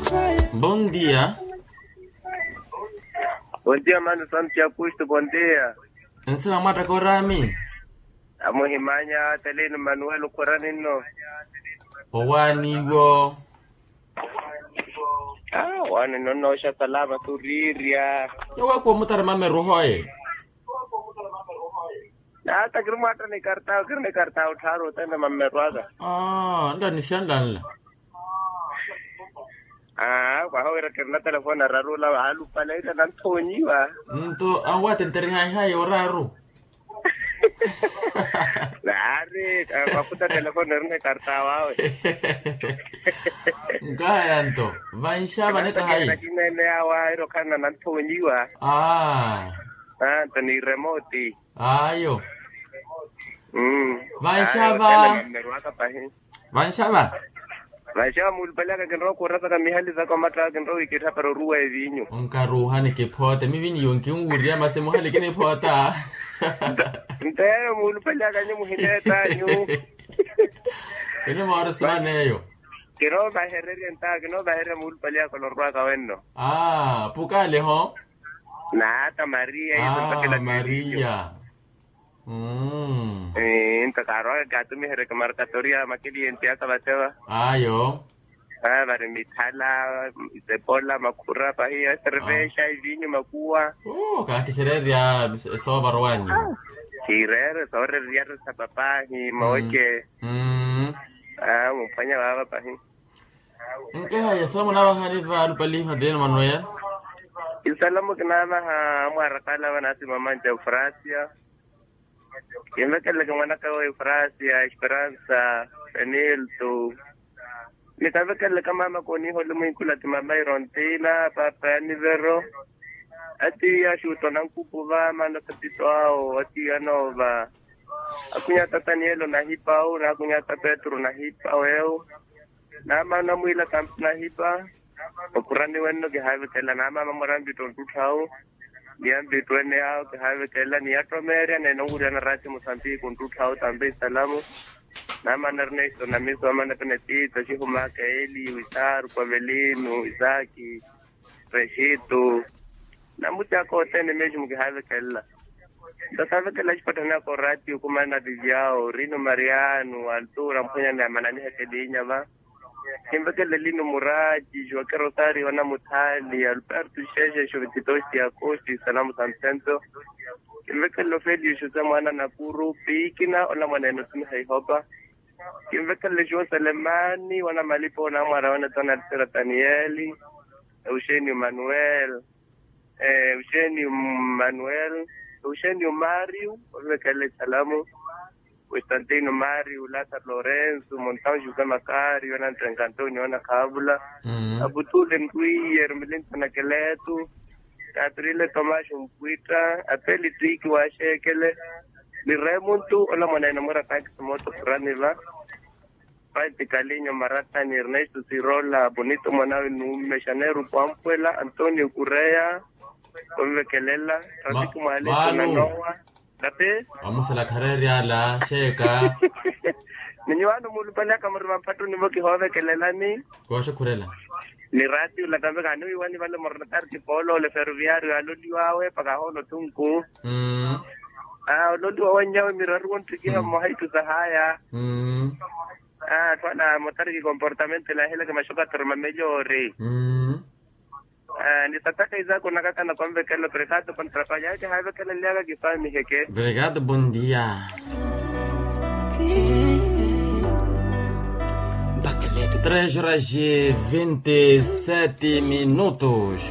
Bom dia. Bom dia, mano. Santi Augusto, bom dia. Nsina mata korami. Amo himanya teleno Manuel Koranino. Owani go. Wani nono sha salama turiria. Yawa ko mutar mame rohoye. Ta girmata ne karta utaro tana mamme roaga. Nda nishandanla. Kwa hawera kirna telefona rarula halu pala ita nan tonyiwa. Nto awate nteri hai oraru. Lari, paputa telefona rne karta wawe. Ngaya nto. Vaisha baneta hai. Nene awa iro kana nan tonyiwa. Tani remote. Ayo. Vaishava. Vaishava mulpala kenro korata ka mihali za kamata kenro ikita pero ruwa evinyo. Onkaruha ni kipota mivini yonki unguria masemo hali kene pota. Nte mulpala ka nyu hineta nyu. Kene mara suaneyo. Keno bahereri enta keno baherre mulpala ko lorwa ka wenno. Pukale ho. Na ta Maria ipotela Maria. Inta karo gato mi here marcatoria makili entia kabatewa. Ayo. Bari mithala sepola makura pa hiya cerveja vinho makua. Kaki sereria so barwani. Kirere sore riar sa papa hi moche. Mfanya baba pa hi. Nkaya salamu na bahani va alpali hadena Manuel. Salamu kinama ha mwarakala wanasi mamanja Francia. Yemekele kama kawa Francia, Esperanza, Penilto. Nikavekele kama makoni holo mwikula timamai rontela, papa nivero. Ati ya shuto nankupuva, mano katito ao, ati ya nova. Akunya tatanielo na hipao, na akunya Petro na hipao eo. Nama na mwila kamp na hipa. Okurani weno kihawekele nama mamorambi tontutao. Niambi tuene hao kihawe kela ni atomeria na inonguri na rasi Mozambique kuntuthao tambe salamu nama Ernesto na miso amana penetito shihumaka Eli Wisaru kwa Velino Isaki Reshito na mutako tene meji mkihawe kela sasawe kela chipatana kwa rati ukumana divyao Rino Mariano Altura mpunya na manani hekedinya ba Kimbekele lino muraji, Joaquin Rosario, wana mutali, Alberto Sheshe, Shovititoshi, Akoshi, Salamu Samsento. Kimbekele lofeli, Shusemu wana Nakuru, Pikina, wana maneno sumi haihopa. Kimbekele Jose Lemani, wana malipo, wana mwara, wana tona Alcera Danieli, Eugênio Manuel, Eugênio Mario, kimbekele salamu. Constantino Mario, Lázaro Lorenzo, Montão José Macario, Ana Antonio, Ana Cábula, Abutule Nkui, Hermelinto Nakeletu, Catrile Tomás Umpuita, Apeli Triki Washekele, Ni Raimundo, Ola Mwana Inamura Taki Sumoto Kuraniva, Paiti Calinho Marata, Ni Ernesto Cirola, Bonito Mwanawe Nume, Shaneru Pampuela, Antonio Correa, Conve Kelela, Francisco Maleko Nanoa, Kate? Vamos a la carrera la sheka. Ninyuano mulipala kama rumpatu niboki hove kelelani. Kwa kurela. Ni rati la tambe kanu iwani wale mornatar ki polo le ferroviario alodi wawe paka hono tunku. Alodi wawanya miraru ontiki mo haitu sahaya. Twana motar ki comportamento la hela kama shoka torma mejore. Nitataka izako nakaka na kwambe kelo pregato pan trapalha que raiva que ele liga que faz me requer. Obrigado, bom dia. 3 horas e 27 minutos.